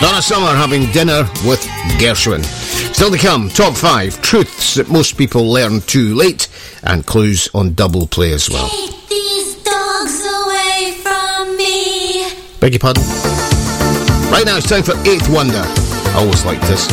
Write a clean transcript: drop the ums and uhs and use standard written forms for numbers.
Donna Summer having dinner with Gershwin. Still to come, top 5 truths that most people learn too late, and clues on double play as well. Take these dogs away from me. Beg your pardon? Right now it's time for 8th Wonder. I always liked this.